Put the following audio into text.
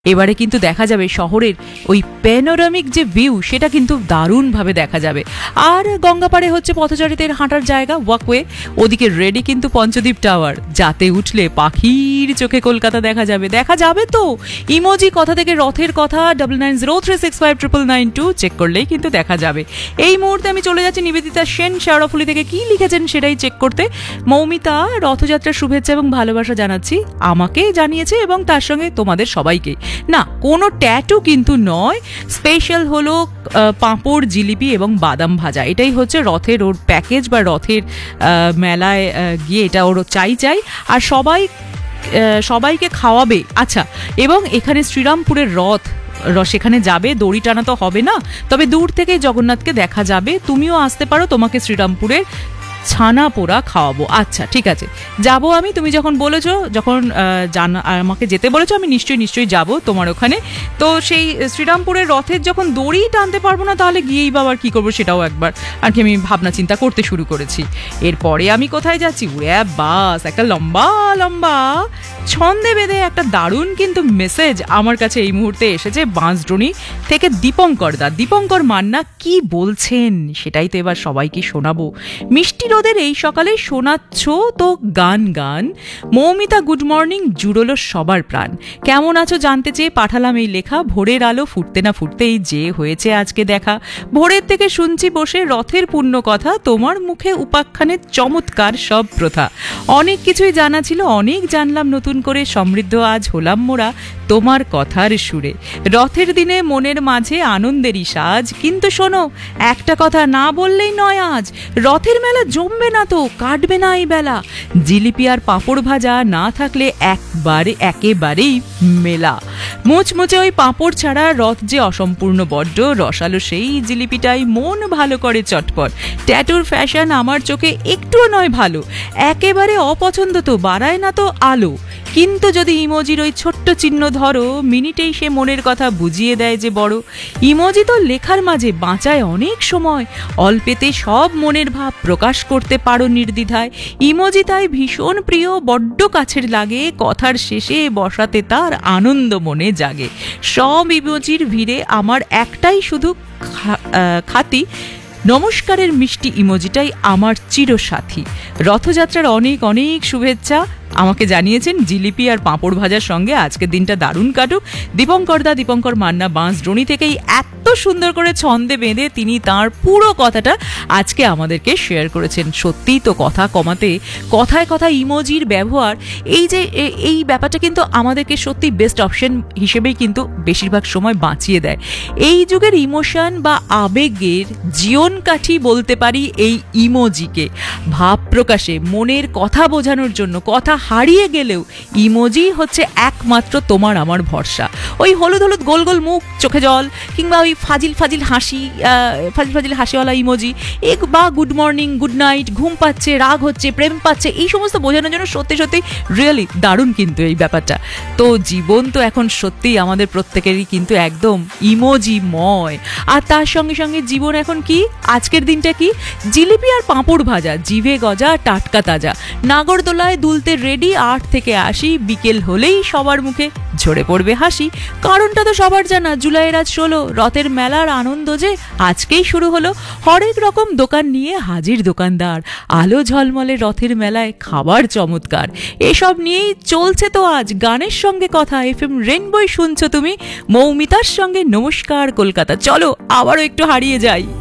এবারে কিন্তু দেখা যাবে শহরের ওই প্যানোরামিক যে ভিউ সেটা কিন্তু দারুণভাবে দেখা যাবে। আর গঙ্গাপাড়ে হচ্ছে পথচারীদের হাঁটার জায়গা, ওয়াকওয়ে, ওদিকে রেডি কিন্তু পঞ্চদ্বীপ টাওয়ার, যাতে উঠলে পাখির চোখে কলকাতা দেখা যাবে। দেখা যাবে তো ইমোজি কথা থেকে রথের কথা 9903659992 চেক করলেই কিন্তু দেখা যাবে। এই মুহূর্তে আমি চলে যাচ্ছি নিবেদিতা সেন শেওড়াফুলি থেকে কি লিখেছেন সেটাই চেক করতে। মৌমিতা, রথযাত্রার শুভেচ্ছা এবং ভালোবাসা জানাচ্ছি, আমাকে জানিয়েছে এবং তার সঙ্গে তোমাদের সবাইকে। না, কোনো ট্যাটু কিন্তু নয়, স্পেশাল হলো পাঁপড়, জিলিপি এবং বাদাম ভাজা, এটাই হচ্ছে রথের ওর প্যাকেজ বা রথের মেলায় গিয়ে এটা ওর চাই। আর সবাইকে খাওয়াবে। আচ্ছা, এবং এখানে শ্রীরামপুরের রথ, সেখানে যাবে, দড়ি টানা তো হবে না, তবে দূর থেকে জগন্নাথকে দেখা যাবে। তুমিও আসতে পারো, তোমাকে শ্রীরামপুরের ছানা পোড়া খাওয়াবো। আচ্ছা ঠিক আছে, যাবো আমি, তুমি যখন বলেছো, যখন আমাকে যেতে বলেছো, আমি নিশ্চয়ই যাব তোমার ওখানে। তো সেই শ্রীরামপুরের রথের যখন দড়ি টানতে পারবো না, তাহলে গিয়েই বাবার কি করবো সেটাও একবার আর কি আমি ভাবনা চিন্তা করতে শুরু করেছি। এরপরে আমি কোথায় যাচ্ছি, বাস, একটা লম্বা লম্বা ছন্দে বেঁধে একটা দারুণ কিন্তু মেসেজ আমার কাছে এই মুহূর্তে এসেছে বাঁশড্রোনি থেকে দীপঙ্কর মান্না কি বলছেন সেটাই তো এবার সবাইকে শোনাবো। মিষ্টি রোদের এই সকালে শোনাচ্ছ তো গান। মৌমিতা, গুড মর্নিং, জুড়লো সবার প্রাণ। কেমন আছো জানতে চেয়ে পাঠালাম এই লেখা। ভোরের আলো ফুটতে না ফুটতেই যে হয়েছে আজকে দেখা। ভোরের থেকে শুনছি বসে রথের পূর্ণ কথা, তোমার মুখে উপাখ্যানের চমৎকার সব প্রথা। অনেক কিছুই জানা ছিল, অনেক জানলাম নতুন করে, সমৃদ্ধ আজ হলাম মোরা তোমার কথার সুরে। রথের দিনে মনের মাঝে আনন্দেরই সাজ, কিন্তু শোনো একটা কথা না বললেই নয় আজ, রথের মেলা জমবে না তো, কাটবে না এই বেলা। জিলিপি আর পাঁপড় ভাজা না থাকলে একেবারেই মেলা। মুচমুচে ওই পাঁপড় ছাড়া রথ যে অসম্পূর্ণ বড্ড, রসালো সেই জিলিপিটাই মন ভালো করে চটপট। ট্যাটুর ফ্যাশন আমার চোখে একটুও নয় ভালো, একেবারে অপছন্দ তো, বাড়ায় না তো আলো। কিন্তু যদি ইমোজির ওই ছোট্ট চিহ্ন ধরো, মিনিটেই সে মনের কথা বুঝিয়ে দেয় যে বড়। ইমোজি তো লেখার মাঝে বাঁচায় অনেক সময়, অল্পেতে সব মনের ভাব প্রকাশ করতে পারো নির্দ্বিধায়। ইমোজি তাই ভীষণ প্রিয়, বড্ড কাছের লাগে, কথার শেষে বসাতে তার আনন্দ মনে জাগে। সব ইমোজির ভিড়ে আমার একটাই শুধু খাতি, নমস্কারের মিষ্টি ইমোজিটাই আমার চিরসাথী। রথযাত্রার অনেক অনেক শুভেচ্ছা আমাকে জানিয়েছেন। জিলিপি আর পাঁপড় ভাজার সঙ্গে আজকের দিনটা দারুণ কাটুক। দীপঙ্কর মান্না বাঁশড্রোনি থেকেই এত সুন্দর করে ছন্দে বেঁধে তিনি তার পুরো কথাটা আজকে আমাদেরকে শেয়ার করেছেন। সত্যিই তো কথা কমাতে কথায় কথায় ইমোজির ব্যবহার, এই ব্যাপারটা কিন্তু আমাদেরকে সত্যি বেস্ট অপশন হিসেবেই কিন্তু বেশিরভাগ সময় বাঁচিয়ে দেয়। এই যুগের ইমোশন বা আবেগের জীবন কাঠি বলতে পারি এই ইমোজিকে। ভাব প্রকাশে, মনের কথা বোঝানোর জন্য, কথা হারিয়ে গেলেও ইমোজি হচ্ছে একমাত্র তোমার আমার ভরসা। ওই হলুদ হলুদ গোল গোল মুখ, চোখে জল, কিংবা ওই ফাজিল হাসিওয়ালা ইমোজি, বা গুড মর্নিং, গুড নাইট, ঘুম পাচ্ছে, রাগ হচ্ছে, প্রেম পাচ্ছে, এই সমস্ত বোঝানোর জন্য সত্যি রিয়েলি দারুণ কিন্তু এই ব্যাপারটা। তো জীবন তো এখন সত্যিই আমাদের প্রত্যেকেরই কিন্তু একদম ইমোজিময়। আর তার সঙ্গে সঙ্গে জীবন এখন কি, আজকের দিনটা কি, জিলিপি আর পাঁপড় ভাজা, জিভে গজা, টাটকা তাজা, নাগরদোলায় দুলতে রেডি। 8 থেকে 80 বিকেল হলেই সবার মুখে ঝরে পড়বে হাসি। কারণটা তো সবার জানা, জুলাইয়ের আজ 16, রথের মেলার আনন্দ যে আজকেই শুরু হলো। হরেক রকম দোকান নিয়ে হাজির দোকানদার, আলো ঝলমলে রথের মেলায় খাবার চমৎকার। এসব নিয়েই চলছে তো আজ গানের সঙ্গে কথা। FM রেইনবো শুনছো তুমি, মৌমিতার সঙ্গে নমস্কার কলকাতা। চলো আবারও একটু হারিয়ে যাই।